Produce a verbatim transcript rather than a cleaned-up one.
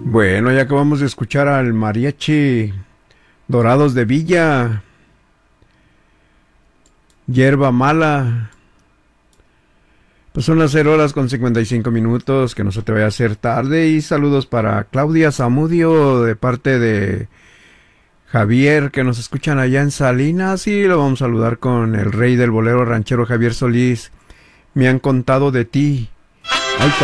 Bueno, ya acabamos de escuchar al mariachi Dorados de Villa, Hierba Mala. Pues son las cero horas con cincuenta y cinco minutos, que no se te vaya a hacer tarde. Y saludos para Claudia Zamudio de parte de Javier, que nos escuchan allá en Salinas. Y lo vamos a saludar con el rey del bolero ranchero, Javier Solís. Me han contado de ti. Ay,